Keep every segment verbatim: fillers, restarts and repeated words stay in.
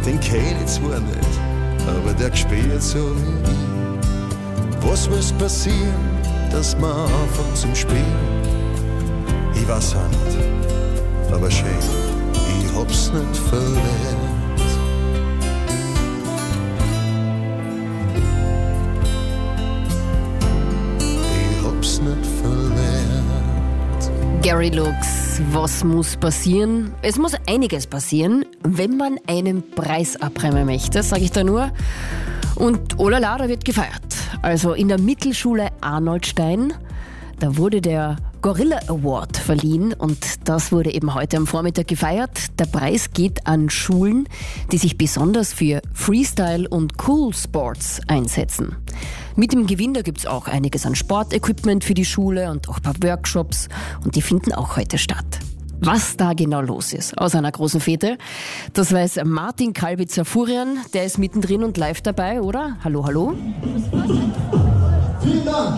den kenn ich zwar nicht, aber der gespielt so wie ich. Was muss passieren, dass man anfängt zum Spielen? Ich weiß auch nicht, aber schön, ich hab's nicht verlernt. Ich hab's nicht verlernt. Gary Lux, was muss passieren? Es muss einiges passieren, wenn man einen Preis abräumen möchte, sage ich da nur. Und oh la la, da wird gefeiert. Also in der Mittelschule Arnoldstein, da wurde der Gorilla Award verliehen und das wurde eben heute am Vormittag gefeiert. Der Preis geht an Schulen, die sich besonders für Freestyle und Cool Sports einsetzen. Mit dem Gewinn, da gibt es auch einiges an Sportequipment für die Schule und auch ein paar Workshops und die finden auch heute statt. Was da genau los ist aus einer großen Fete, das weiß Martin Kalbitzer-Furian, der ist mittendrin und live dabei, oder? Hallo, hallo. Vielen Dank.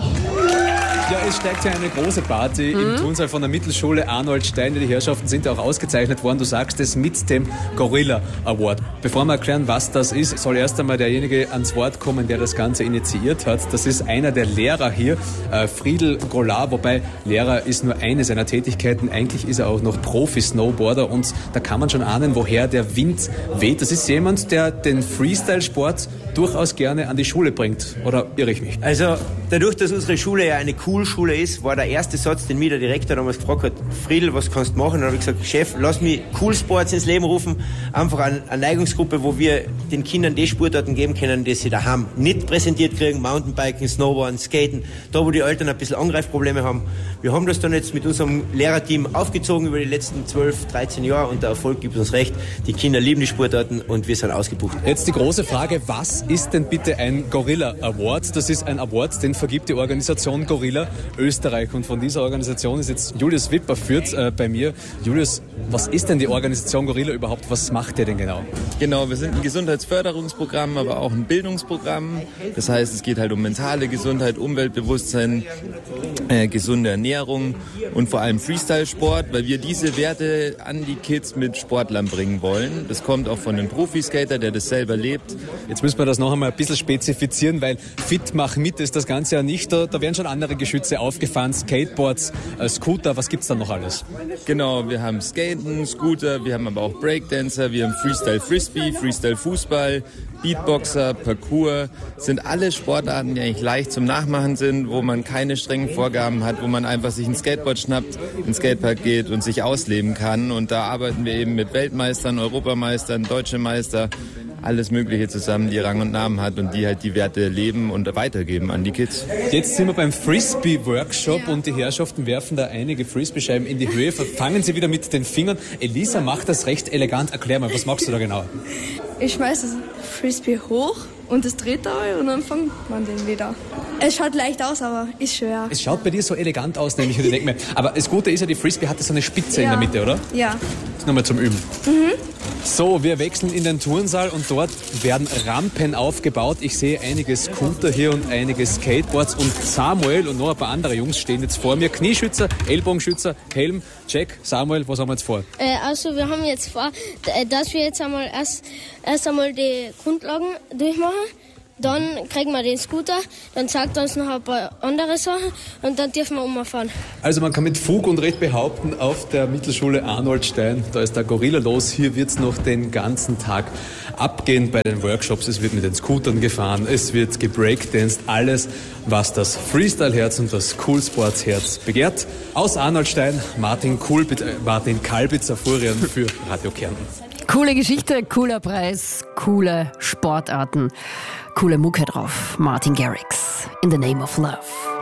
Ja, es steigt ja eine große Party mhm. im Turnsaal von der Mittelschule Arnoldstein. Die Herrschaften sind ja auch ausgezeichnet worden. Du sagst es mit dem Gorilla Award. Bevor wir erklären, was das ist, soll erst einmal derjenige ans Wort kommen, der das Ganze initiiert hat. Das ist einer der Lehrer hier, äh, Friedel Golar, wobei Lehrer ist nur eine seiner Tätigkeiten. Eigentlich ist er auch noch Profi-Snowboarder und da kann man schon ahnen, woher der Wind weht. Das ist jemand, der den Freestyle-Sport durchaus gerne an die Schule bringt. Oder irre ich mich? Also dadurch, dass unsere Schule ja eine Cool-Schule ist, war der erste Satz, den mir der Direktor damals gefragt hat, Friedel, was kannst du machen? Und dann habe ich gesagt, Chef, lass mich Cool Sports ins Leben rufen, einfach eine, eine Neigungsgruppe, wo wir den Kindern die Sportarten geben können, die sie daheim nicht präsentiert kriegen, Mountainbiken, Snowboarden, Skaten, da wo die Eltern ein bisschen Angreifprobleme haben. Wir haben das dann jetzt mit unserem Lehrerteam aufgezogen über die letzten zwölf, dreizehn Jahre und der Erfolg gibt uns recht. Die Kinder lieben die Sportarten und wir sind ausgebucht. Jetzt die große Frage, was ist denn bitte ein Gorilla Award? Das ist ein Award, den vergibt die Organisation Gorilla Österreich und von dieser Organisation ist jetzt Julius Wipper führt äh, bei mir. Julius, was ist denn die Organisation Gorilla überhaupt? Was macht ihr denn genau? Genau, wir sind ein Gesundheitsförderungsprogramm, aber auch ein Bildungsprogramm. Das heißt, es geht halt um mentale Gesundheit, Umweltbewusstsein, äh, gesunde Ernährung und vor allem Freestyle-Sport, weil wir diese Werte an die Kids mit Sportlern bringen wollen. Das kommt auch von einem Profiskater, der das selber lebt. Jetzt müssen wir das noch einmal ein bisschen spezifizieren, weil Fit, mach mit ist das Ganze ja nicht. Da, da werden schon andere Geschütze aufgefahren, Skateboards, äh, Scooter, was gibt's da noch alles? Genau, wir haben Skaten, Scooter, wir haben aber auch Breakdancer, wir haben Freestyle Frisbee, Freestyle Fußball, Beatboxer, Parkour, sind alle Sportarten, die eigentlich leicht zum Nachmachen sind, wo man keine strengen Vorgaben hat, wo man einfach sich ein Skateboard schnappt, ins Skatepark geht und sich ausleben kann. Und da arbeiten wir eben mit Weltmeistern, Europameistern, Deutsche Meister, alles Mögliche zusammen, die Rang und Namen hat und die halt die Werte leben und weitergeben an die Kids. Jetzt sind wir beim Frisbee-Workshop und die Herrschaften werfen da einige Frisbee-Scheiben in die Höhe. Fangen sie wieder mit den Fingern. Elisa macht das recht elegant. Erklär mal, was machst du da genau? Ich schmeiße das Frisbee hoch und es dreht dabei und dann fängt man den wieder. Es schaut leicht aus, aber ist schwer. Es schaut bei dir so elegant aus, nämlich, ich denke mir. Aber das Gute ist ja, die Frisbee hatte so eine Spitze ja. in der Mitte, oder? Ja. Das ist nochmal zum Üben. Mhm. So, wir wechseln in den Turnsaal und dort werden Rampen aufgebaut. Ich sehe einige Scooter hier und einige Skateboards und Samuel und noch ein paar andere Jungs stehen jetzt vor mir. Knieschützer, Ellbogenschützer, Helm, Jack, Samuel, was haben wir jetzt vor? Äh, also wir haben jetzt vor, dass wir jetzt einmal erst, erst einmal die Grundlagen durchmachen. Dann kriegen wir den Scooter, dann sagt er uns noch ein paar andere Sachen und dann dürfen wir umfahren. Also man kann mit Fug und Recht behaupten, auf der Mittelschule Arnoldstein, da ist der Gorilla los. Hier wird es noch den ganzen Tag abgehen bei den Workshops. Es wird mit den Scootern gefahren, es wird gebreakdanced, alles, was das Freestyle-Herz und das Cool-Sports-Herz begehrt. Aus Arnoldstein, Martin, Kulbit, äh, Martin Kalbitzer-Furian für Radio Kärnten. Coole Geschichte, cooler Preis, coole Sportarten, coole Mucke drauf. Martin Garrix, In the Name of Love.